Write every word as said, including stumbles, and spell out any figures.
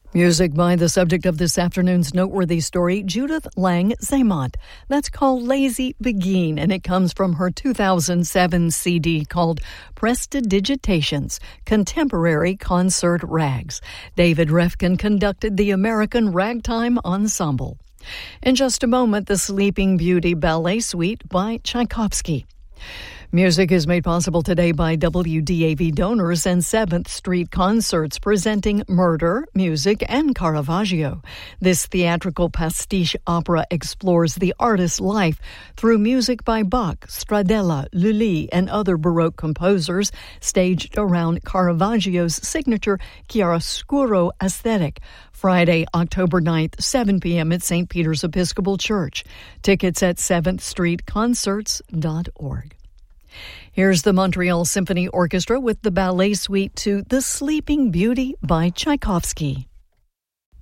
Music by the subject of this afternoon's noteworthy story, Judith Lang Zeymont. That's called Lazy Beguine, and it comes from her two thousand seven C D called Prestidigitations, Contemporary Concert Rags. David Refkin conducted the American Ragtime Ensemble. In just a moment, the Sleeping Beauty Ballet Suite by Tchaikovsky. Music is made possible today by W D A V donors and seventh Street Concerts presenting Murder, Music, and Caravaggio. This theatrical pastiche opera explores the artist's life through music by Bach, Stradella, Lully, and other Baroque composers staged around Caravaggio's signature chiaroscuro aesthetic. Friday, October ninth, seven p.m. at Saint Peter's Episcopal Church. Tickets at seventh street concerts dot org. Here's the Montreal Symphony Orchestra with the ballet suite to The Sleeping Beauty by Tchaikovsky.